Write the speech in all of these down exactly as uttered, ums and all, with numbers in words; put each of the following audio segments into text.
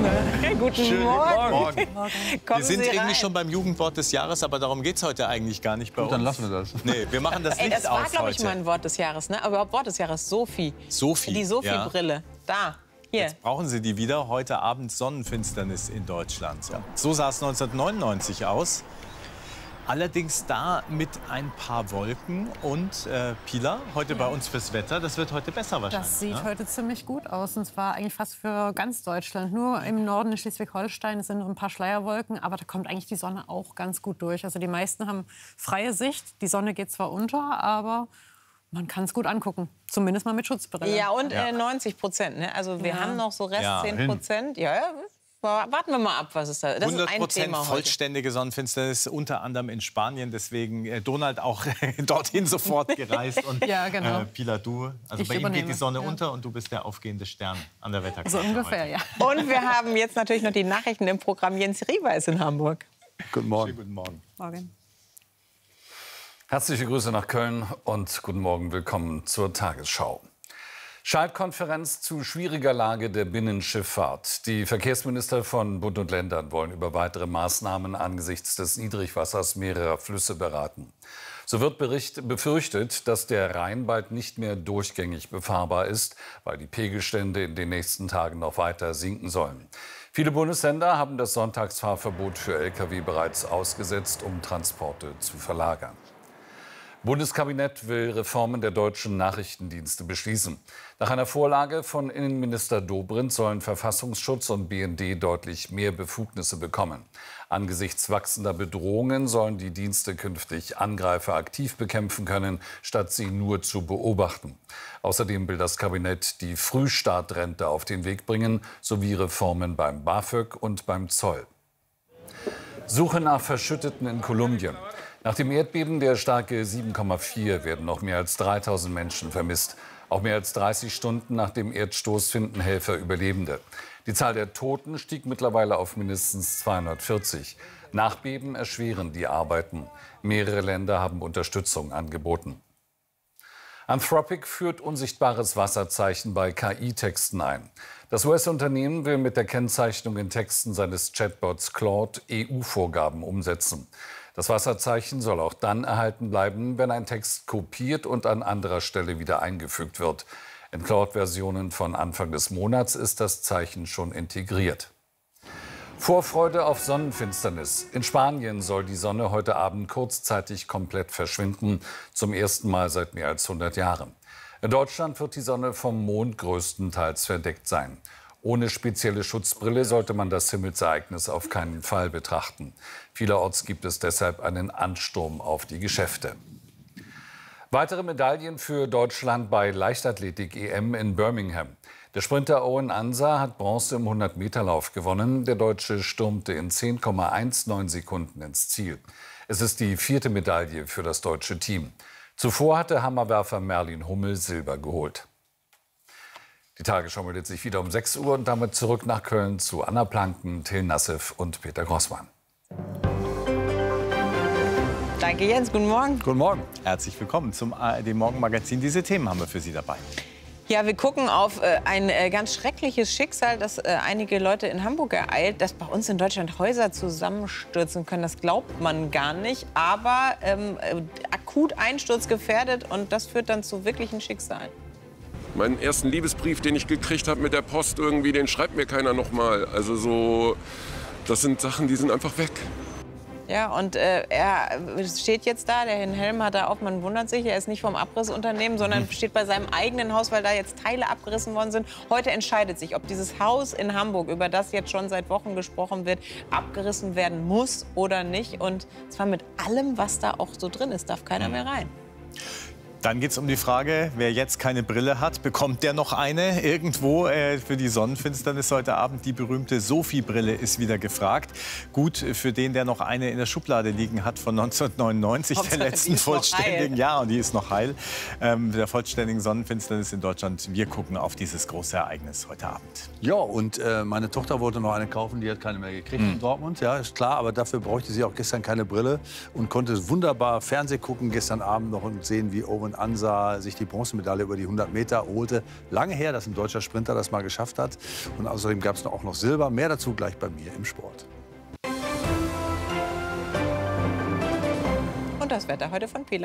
Guten Schönen Morgen. Morgen. Kommen Wir sind Sie irgendwie rein. schon beim Jugendwort des Jahres, aber darum geht es heute eigentlich gar nicht bei Gut, uns. dann lassen wir das. Nee, wir machen das Ey, Licht das war, aus glaube ich, heute. mal ein Wort des Jahres, ne? Aber überhaupt Wort des Jahres, Sophie. Sophie, Die ja. Sophie-Brille. Da, hier. Jetzt brauchen Sie die wieder. Heute Abend Sonnenfinsternis in Deutschland. So, so sah es neunzehnhundertneunundneunzig aus. Allerdings da mit ein paar Wolken und äh, Pila, heute bei uns fürs Wetter. Das wird heute besser wahrscheinlich. Das sieht ne? heute ziemlich gut aus. Und zwar eigentlich fast für ganz Deutschland. Nur im Norden in Schleswig-Holstein sind noch ein paar Schleierwolken. Aber da kommt eigentlich die Sonne auch ganz gut durch. Also die meisten haben freie Sicht. Die Sonne geht zwar unter, aber man kann es gut angucken. Zumindest mal mit Schutzbrille. Ja, und Ja. Äh, neunzig Prozent. Ne? Also wir Ja. haben noch so Rest Ja, zehn Prozent. Ja, ja, warten wir mal ab, was ist da. Das ist hundert ein Prozent Thema heute. vollständige Sonnenfinsternis, unter anderem in Spanien. Deswegen äh, Donald auch dorthin sofort gereist. Und, Ja, genau. äh, Pila, du, also Ich bei ihm geht übernehme, die Sonne ja. unter und du bist der aufgehende Stern an der Wetterkarte. So ungefähr, heute. ja. Und wir haben jetzt natürlich noch die Nachrichten im Programm. Jens Rieber ist in Hamburg. Guten Morgen. Schönen guten Morgen. Morgen. Herzliche Grüße nach Köln und guten Morgen, willkommen zur Tagesschau. Schaltkonferenz zu schwieriger Lage der Binnenschifffahrt. Die Verkehrsminister von Bund und Ländern wollen über weitere Maßnahmen angesichts des Niedrigwassers mehrerer Flüsse beraten. So wird Bericht befürchtet, dass der Rhein bald nicht mehr durchgängig befahrbar ist, weil die Pegelstände in den nächsten Tagen noch weiter sinken sollen. Viele Bundesländer haben das Sonntagsfahrverbot für L K W bereits ausgesetzt, um Transporte zu verlagern. Bundeskabinett will Reformen der deutschen Nachrichtendienste beschließen. Nach einer Vorlage von Innenminister Dobrindt sollen Verfassungsschutz und B N D deutlich mehr Befugnisse bekommen. Angesichts wachsender Bedrohungen sollen die Dienste künftig Angreifer aktiv bekämpfen können, statt sie nur zu beobachten. Außerdem will das Kabinett die Frühstartrente auf den Weg bringen, sowie Reformen beim BAföG und beim Zoll. Suche nach Verschütteten in Kolumbien. Nach dem Erdbeben der Stärke sieben Komma vier werden noch mehr als dreitausend Menschen vermisst. Auch mehr als dreißig Stunden nach dem Erdstoß finden Helfer Überlebende. Die Zahl der Toten stieg mittlerweile auf mindestens zweihundertvierzig. Nachbeben erschweren die Arbeiten. Mehrere Länder haben Unterstützung angeboten. Anthropic führt unsichtbares Wasserzeichen bei K I-Texten ein. Das U S-Unternehmen will mit der Kennzeichnung in Texten seines Chatbots Claude E U-Vorgaben umsetzen. Das Wasserzeichen soll auch dann erhalten bleiben, wenn ein Text kopiert und an anderer Stelle wieder eingefügt wird. In Claude-Versionen von Anfang des Monats ist das Zeichen schon integriert. Vorfreude auf Sonnenfinsternis. In Spanien soll die Sonne heute Abend kurzzeitig komplett verschwinden, zum ersten Mal seit mehr als hundert Jahren. In Deutschland wird die Sonne vom Mond größtenteils verdeckt sein. Ohne spezielle Schutzbrille sollte man das Himmelsereignis auf keinen Fall betrachten. Vielerorts gibt es deshalb einen Ansturm auf die Geschäfte. Weitere Medaillen für Deutschland bei Leichtathletik-E M in Birmingham. Der Sprinter Owen Ansa hat Bronze im hundert-Meter-Lauf gewonnen. Der Deutsche stürmte in zehn Komma neunzehn Sekunden ins Ziel. Es ist die vierte Medaille für das deutsche Team. Zuvor hatte Hammerwerfer Merlin Hummel Silber geholt. Die Tagesschau meldet sich wieder um sechs Uhr und damit zurück nach Köln zu Anna Planken, Till Nassif und Peter Grossmann. Danke, Jens. Guten Morgen. Guten Morgen. Herzlich willkommen zum A R D-Morgenmagazin. Diese Themen haben wir für Sie dabei. Ja, wir gucken auf äh, ein äh, ganz schreckliches Schicksal, das äh, einige Leute in Hamburg ereilt, dass bei uns in Deutschland Häuser zusammenstürzen können. Das glaubt man gar nicht, aber ähm, äh, akut einsturzgefährdet und das führt dann zu wirklichen Schicksalen. Meinen ersten Liebesbrief, den ich gekriegt habe mit der Post irgendwie, den schreibt mir keiner noch mal. Also so, das sind Sachen, die sind einfach weg. Ja, und äh, er steht jetzt da, der den Helm hat er auf, man wundert sich, er ist nicht vom Abrissunternehmen, sondern steht bei seinem eigenen Haus, weil da jetzt Teile abgerissen worden sind. Heute entscheidet sich, ob dieses Haus in Hamburg, über das jetzt schon seit Wochen gesprochen wird, abgerissen werden muss oder nicht. Und zwar mit allem, was da auch so drin ist, darf keiner mehr rein. Dann geht es um die Frage, wer jetzt keine Brille hat, bekommt der noch eine irgendwo äh, für die Sonnenfinsternis heute Abend. Die berühmte Sophie-Brille ist wieder gefragt. Gut für den, der noch eine in der Schublade liegen hat von neunzehnhundertneunundneunzig, Hauptsache, der die letzten ist noch vollständigen heil. Jahr. Und die ist noch heil. Ähm, der vollständigen Sonnenfinsternis in Deutschland. Wir gucken auf dieses große Ereignis heute Abend. Ja, und äh, meine Tochter wollte noch eine kaufen, die hat keine mehr gekriegt in Dortmund. Ja, ist klar, aber dafür bräuchte sie auch gestern keine Brille und konnte wunderbar Fernsehen gucken gestern Abend noch und sehen, wie Owen und ansah, sich die Bronzemedaille über die hundert Meter holte. Lange her, dass ein deutscher Sprinter das mal geschafft hat. Und außerdem gab es auch noch Silber. Mehr dazu gleich bei mir im Sport. Und das Wetter heute von Pela.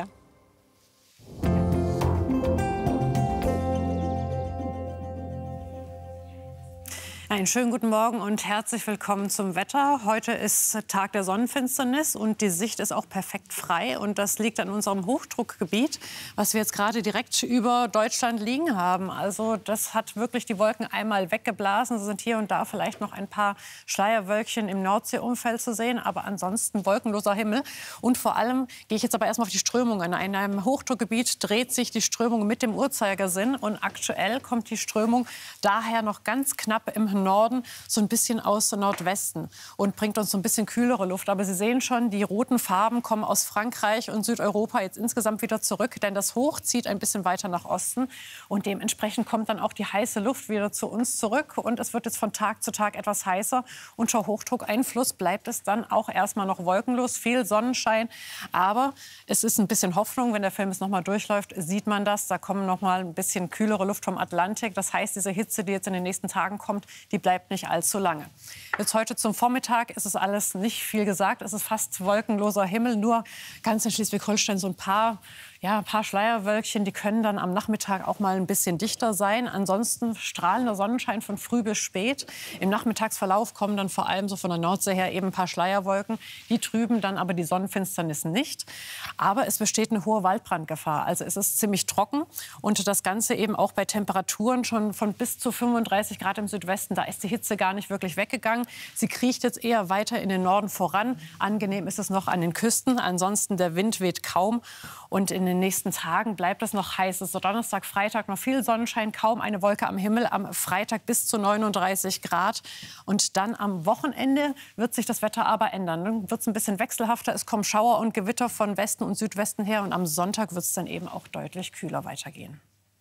Einen schönen guten Morgen und herzlich willkommen zum Wetter. Heute ist Tag der Sonnenfinsternis und die Sicht ist auch perfekt frei. Und das liegt an unserem Hochdruckgebiet, was wir jetzt gerade direkt über Deutschland liegen haben. Also das hat wirklich die Wolken einmal weggeblasen. Es sind hier und da vielleicht noch ein paar Schleierwölkchen im Nordseeumfeld zu sehen, aber ansonsten wolkenloser Himmel. Und vor allem gehe ich jetzt aber erstmal auf die Strömung an. In einem Hochdruckgebiet dreht sich die Strömung mit dem Uhrzeigersinn und aktuell kommt die Strömung daher noch ganz knapp im Norden so ein bisschen aus Nordwesten und bringt uns so ein bisschen kühlere Luft. Aber Sie sehen schon, die roten Farben kommen aus Frankreich und Südeuropa jetzt insgesamt wieder zurück, denn das Hoch zieht ein bisschen weiter nach Osten und dementsprechend kommt dann auch die heiße Luft wieder zu uns zurück und es wird jetzt von Tag zu Tag etwas heißer. Unter Hochdruckeinfluss bleibt es dann auch erstmal noch wolkenlos, viel Sonnenschein, aber es ist ein bisschen Hoffnung, wenn der Film jetzt noch mal durchläuft, sieht man das, da kommen noch mal ein bisschen kühlere Luft vom Atlantik. Das heißt, diese Hitze, die jetzt in den nächsten Tagen kommt, die bleibt nicht allzu lange. Jetzt heute zum Vormittag ist es alles nicht viel gesagt. Es ist fast wolkenloser Himmel, nur ganz in Schleswig-Holstein so ein paar, ja, ein paar Schleierwölkchen, die können dann am Nachmittag auch mal ein bisschen dichter sein. Ansonsten strahlender Sonnenschein von früh bis spät. Im Nachmittagsverlauf kommen dann vor allem so von der Nordsee her eben ein paar Schleierwolken. Die trüben dann aber die Sonnenfinsternis nicht. Aber es besteht eine hohe Waldbrandgefahr. Also es ist ziemlich trocken und das Ganze eben auch bei Temperaturen schon von bis zu fünfunddreißig Grad im Südwesten. Da ist die Hitze gar nicht wirklich weggegangen. Sie kriecht jetzt eher weiter in den Norden voran. Angenehm ist es noch an den Küsten. Ansonsten der Wind weht kaum. Und in den nächsten Tagen bleibt es noch heiß. Es ist so Donnerstag, Freitag noch viel Sonnenschein, kaum eine Wolke am Himmel. Am Freitag bis zu neununddreißig Grad. Und dann am Wochenende wird sich das Wetter aber ändern. Dann wird es ein bisschen wechselhafter. Es kommen Schauer und Gewitter von Westen und Südwesten her. Und am Sonntag wird es dann eben auch deutlich kühler weitergehen.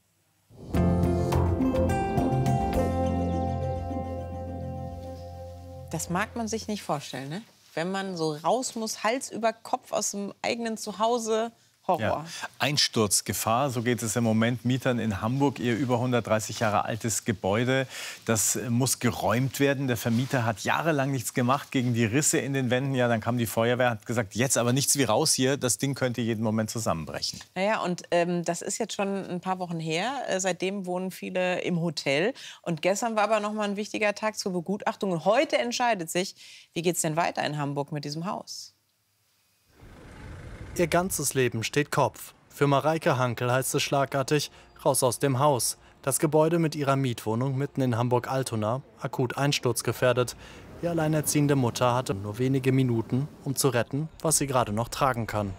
Das mag man sich nicht vorstellen, ne? Wenn man so raus muss, Hals über Kopf aus dem eigenen Zuhause. Horror. Ja. Einsturzgefahr, so geht es im Moment Mietern in Hamburg. Ihr über hundertdreißig Jahre altes Gebäude, das muss geräumt werden. Der Vermieter hat jahrelang nichts gemacht gegen die Risse in den Wänden. Ja, dann kam die Feuerwehr, hat gesagt, jetzt aber nichts wie raus hier. Das Ding könnte jeden Moment zusammenbrechen. Naja, und ähm, das ist jetzt schon ein paar Wochen her. Äh, seitdem wohnen viele im Hotel. Und gestern war aber noch mal ein wichtiger Tag zur Begutachtung. Und heute entscheidet sich, wie geht es denn weiter in Hamburg mit diesem Haus? Ihr ganzes Leben steht Kopf. Für Mareike Hankel heißt es schlagartig, raus aus dem Haus. Das Gebäude mit ihrer Mietwohnung mitten in Hamburg-Altona, akut einsturzgefährdet. Die alleinerziehende Mutter hatte nur wenige Minuten, um zu retten, was sie gerade noch tragen kann.